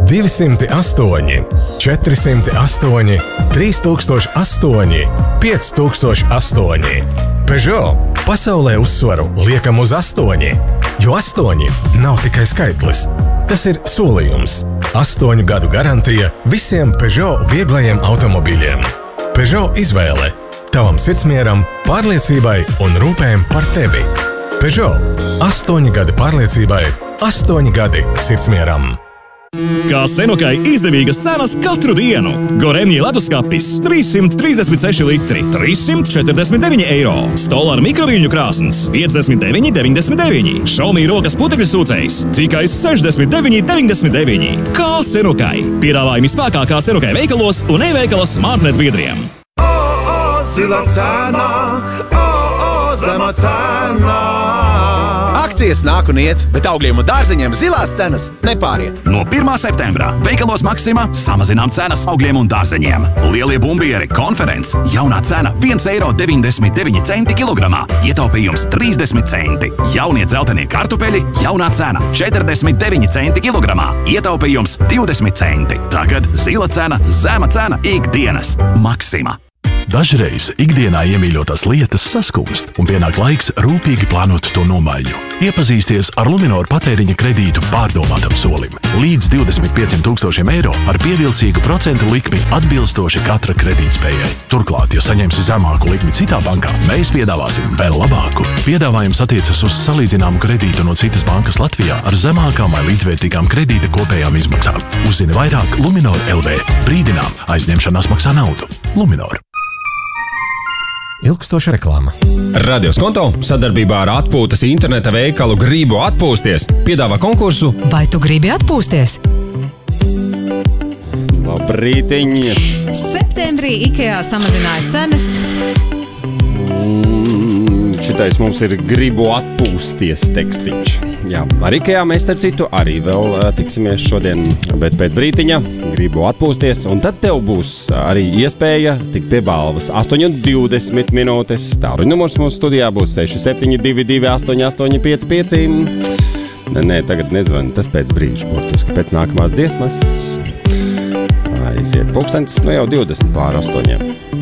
208, 408, 3008, 5008. Peugeot pasaulē uzsvaru liekam uz 8, jo 8 nav tikai skaitlis. Tas ir solījums. 8 gadu garantija visiem Peugeot vieglajiem automobīļiem. Peugeot izvēle tavam sirdsmieram, pārliecībai un rūpēm par tevi. Peugeot 8 gadi pārliecībai, 8 gadi sirdsmieram. Kā Senukai izdevīgas cenas katru dienu. Gorenje leduskapis 336 litri, 349 eiro. Stolar mikroviļņu krāsns 59,99. Xiaomi rokas putekļu sūcējs tikai 69,99. Kā Senukai. Piedāvājumi spēkā kā Senukai veikalos un e-veikala Smartnet biedriem. Zila cena, zema cena. Akcijas nāk un iet, bet augļiem un dārziņiem zilās cenas nepāriet. No 1. septembra veikalos Maxima samazinām cenas augļiem un dārzeņiem. Lielie bumbieri konferences jaunā cena 1,99 eiro kilogramā, ietaupījums 30 centi. Jaunie dzeltenie kartupeļi jaunā cena 49 centi kilogramā, ietaupījums 20 centi. Tagad zila cena, zema cena ikdienas. Maxima. Dažreiz ikdienā iemīļotās lietas saskumst, un pienāk laiks rūpīgi plānot to nomaiņu. Iepazīsties ar Luminor patēriņa kredītu pārdomātam solim. Līdz 25,000 eiro ar pievilcīgu procentu likmi atbilstoši katra kredītspējai. Turklāt, ja saņemsi zemāku likmi citā bankā, mēs piedāvāsim vēl labāku. Piedāvājums attiecas uz salīdzināmu kredītu no citas bankas Latvijā ar zemākām vai līdzvērtīgām kredīta kopējām izmaksām. Uzzini vairāk Luminor LV. Brīdinām, aizņemšanās maksā naudu. Luminor. Ilgstoša reklāma. Radios Konto sadarbībā ar atpūtas interneta veikalu Gribu atpūsties piedāvā konkursu Vai tu gribi atpūsties? Labrītiņi! Septembrī IKEA samazinājas cenas. Šitais mums ir Gribu atpūsties tekstiņš. Jā, ar IKEA mēs starp citu arī vēl tiksimies šodien, bet pēc brītiņa Gribu atpūsties, un tad tev būs arī iespēja tikt pie balvas 8:20 minūtes. Tālruņa numurs mūsu studijā būs 6722 8855. Nē, tagad nezvanu, tas pēc brīža, burtiski pēc nākamās dziesmas. Aiziet pulkstenis, jau 20 pār 8.